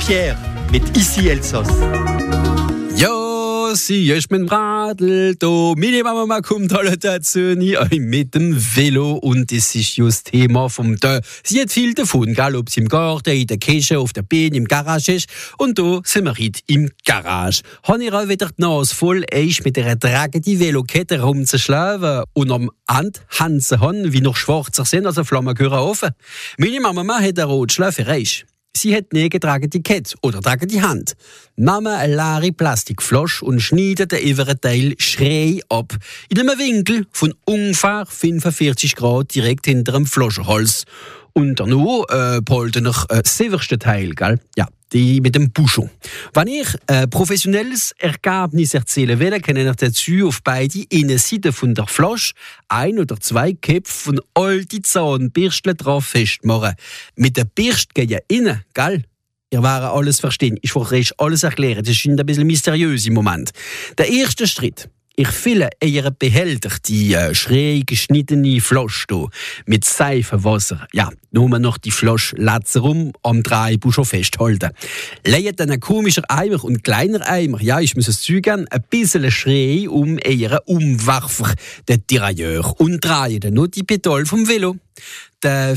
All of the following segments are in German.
Pierre mit Ici Elsass. Ja, sie ist mit dem Radl da. Meine Mama kommt alle dazu mit dem Velo und das ist ja das Thema vom Tag. Sie hat viel davon, egal ob sie im Garten, in der Küche, auf der Bühne, im Garage ist. Und da sind wir heute im Garage. Habe ich auch wieder die Nase voll, mit einer tragenden Velokette rumzuschlafen und am Hand Hansen haben, wie noch schwarzer sind, also Flammen gehören offen. Meine Mama hat einen Rotschläfereich. Sie hat nie getragen die Kette oder tragen die Hand. Mama eine leere Plastikflasche und schneidet den inneren Teil schräg ab. In einem Winkel von ungefähr 45 Grad direkt hinter dem Flaschenhals. Und danach behalten noch das severste Teil, gell? Ja, die mit dem Buschon. Wenn ich professionelles Ergebnis erzählen will, kann ich dazu auf beide Innenseiten von der Flasche 1 oder 2 Köpfe von alten Zahnbürsten drauf festmachen. Mit der Bürste gehen ja innen, gell? Ihr werdet alles verstehen. Ich wollte alles erklären. Das ist ein bisschen mysteriös im Moment. Der erste Schritt. Ich fülle ihren Behälter, die schräg geschnittene Flasche hier, mit Seifenwasser. Ja, nur noch die Flasche rum am Dreibusch festhalten. Legt einen komischen Eimer und kleiner Eimer, ja, ich muss es zugeben, ein bisschen schräg um ihren Umwerfer, den Tirailleur, und drehe dann noch die Pedale vom Velo. Der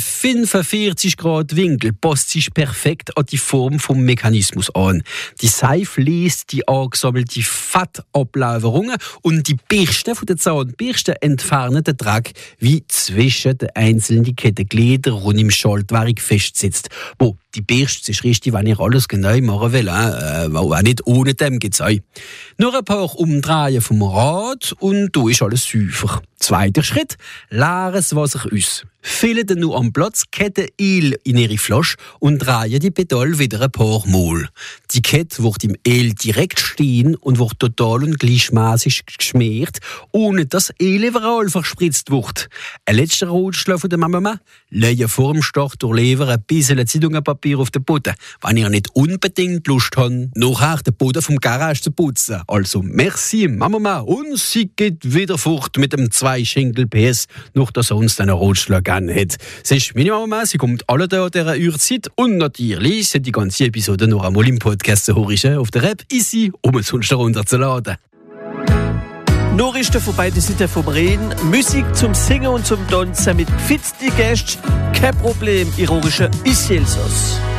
45 Grad Winkel passt sich perfekt an die Form vom Mechanismus an. Die Seife liest die angesammelte Fettablagerungen und die Bürste von der Zahnbürste entfernen den Dreck, wie zwischen den einzelnen Kettengliedern rund im Schaltwerk festsitzt. Wo die Bürste ist richtig, wenn ich alles genau machen will, auch nicht ohne dem geht's auch. Nur ein paar Umdrehen vom Rad und da ist alles sauber. Zweiter Schritt, leeres Wasser aus. Füllen dann nur am Platz Kette Öl in ihre Flasche und drehen die Pedale wieder ein paar Mal. Die Kette wird im Öl direkt stehen und wird total und gleichmäßig geschmiert, ohne dass Öl überall verspritzt wird. Ein letzter Ratschlag von der Mama: lege vor dem Start durch Lever ein bisschen Zeitungspapier auf den Boden, wenn ihr nicht unbedingt Lust habt, nachher den Boden vom Garage zu putzen. Also merci Mama und sie geht wieder fort mit dem 2-Schinkel PS, noch dass er uns einen Ratschlag gegeben hat. Sie ist meine Mama, sie kommt alle da an dieser Uhrzeit und natürlich sind die ganze Episode noch einmal im Podcast zu hören, auf der App Ici, um es sonst herunterzuladen. Nachrichten von beiden Seiten vom Rhein, Musik zum Singen und zum Tanzen mit Fitz die Gäste, kein Problem, ironische Ici Elsass.